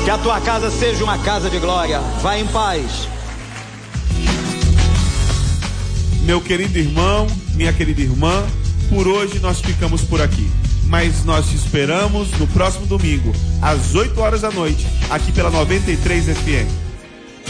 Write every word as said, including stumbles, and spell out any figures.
Que a tua casa seja uma casa de glória. Vai em paz. Meu querido irmão, minha querida irmã, por hoje nós ficamos por aqui. Mas nós te esperamos no próximo domingo, às oito horas da noite, aqui pela noventa e três F M.